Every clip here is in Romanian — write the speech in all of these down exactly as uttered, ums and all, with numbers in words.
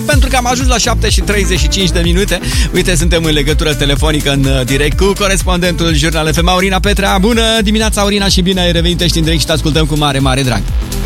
pentru că am ajuns la șapte și treizeci și cinci de minute. Uite, suntem în legătură telefonică în direct cu corespondentul Jurnal F M, Aurina Petrea. Bună dimineața, Aurina, și bine ai revenit, ești în direct și te ascultăm cu mare, mare drag.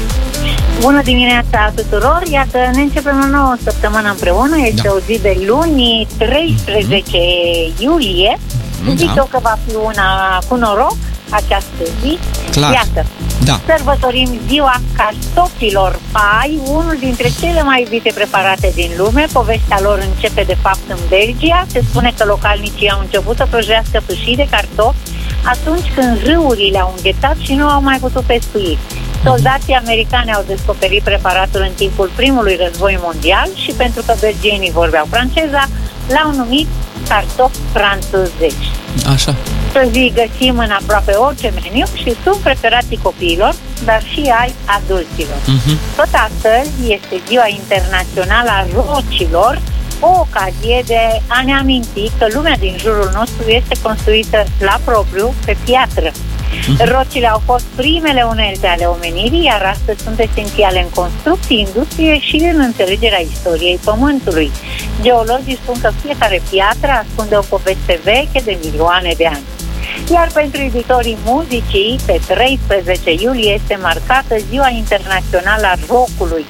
Bună dimineața tuturor! Iată, ne începem o nouă săptămână împreună. Este da. o zi de luni, treisprezece iulie. Da. Zic eu că va fi una cu noroc această zi. Clar. Iată, da. sărbătorim ziua cartofilor pai, unul dintre cele mai iubite preparate din lume. Povestea lor începe de fapt în Belgia. Se spune că localnicii au început să prăjească fâșii de cartofi atunci când râurile au înghețat și nu au mai putut pescui. Soldații americani au descoperit preparatul în timpul primului război mondial și pentru că belgienii vorbeau franceza, l-au numit cartofi franțuzești. Așa. Zi găsim în aproape orice meniu și sunt preferații copiilor, dar și ai adulților. Uh-huh. Tot astăzi este Ziua Internațională a Rocilor, o ocazie de a ne aminti că lumea din jurul nostru este construită la propriu pe piatră. Rocile au fost primele unelte ale omenirii, iar astăzi sunt esențiale în construcții, industrie și în înțelegerea istoriei Pământului. Geologii spun că fiecare piatră ascunde o poveste veche de milioane de ani. Iar pentru iubitorii muzicii, pe treisprezece iulie este marcată Ziua Internațională a Rockului.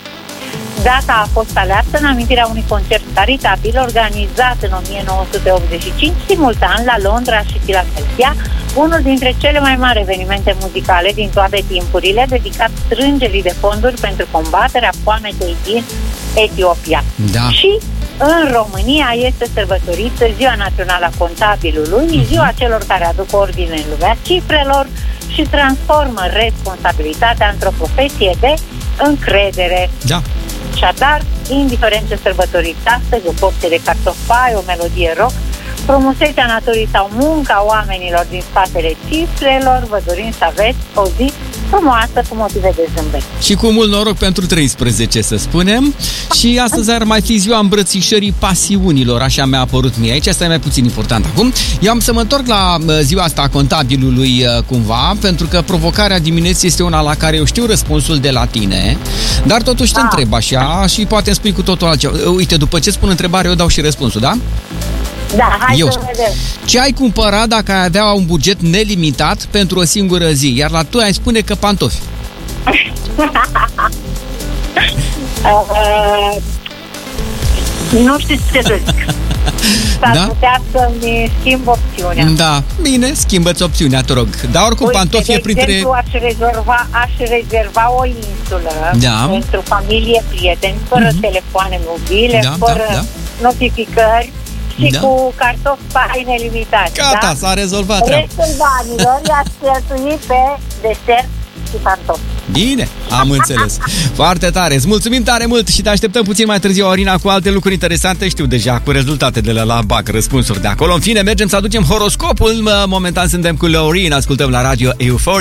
Data a fost aleasă în amintirea unui concert caritabil organizat în o mie nouă sute optzeci și cinci, simultan la Londra și Philadelphia, unul dintre cele mai mari evenimente muzicale din toate timpurile, dedicat strângerii de fonduri pentru combaterea foametei din Etiopia. Da. Și în România este sărbătorită Ziua Națională a Contabilului, uh-huh. ziua celor care aduc ordine în lumea cifrelor și transformă responsabilitatea într-o profesie de încredere. Da. Așadar, indiferent ce sărbătoriți astăzi, o porție de cartofi pai, o melodie rock, frumusețea naturii sau munca oamenilor din spatele cifrelor, vă dorim să aveți o zi frumoasă cu motive de zâmbet. Și cu mult noroc pentru treisprezece, să spunem. Și astăzi ar mai fi ziua îmbrățișării pasiunilor, așa mi-a apărut mie aici, asta e mai puțin important acum. Eu am să mă întorc la ziua asta a contabilului cumva, pentru că provocarea dimineții este una la care eu știu răspunsul de la tine, dar totuși te ah. întreb așa și poate îmi spui cu totul altceva. Uite, după ce spun întrebare, eu dau și răspunsul, da? Da, hai eu. să vedem. Ce ai cumpărat dacă ai avea un buget nelimitat pentru o singură zi? Iar la tu ai spune că pantofi. uh, nu știu ce să zic. S-ar da? putea să-mi schimb opțiunea. Da, bine, schimbă-ți opțiunea, te rog. Dar oricum Uite, pantofi e printre... De exemplu, aș rezerva, aș rezerva o insulă da. pentru familie, prieteni, fără uh-huh. telefoane mobile, da, fără da, da. notificări și da. cu cartofi pai nelimitați. Gata, da? s-a rezolvat treaba. Restul banilor i-ați cheltuit pe desert și pantofi. Bine, am înțeles. Foarte tare. Îți mulțumim tare mult și te așteptăm puțin mai târziu, Aurina, cu alte lucruri interesante. Știu deja, cu rezultatele la, la B A C, răspunsuri de acolo. În fine, mergem să aducem horoscopul. Momentan suntem cu Laurin, ascultăm la radio Euphoria.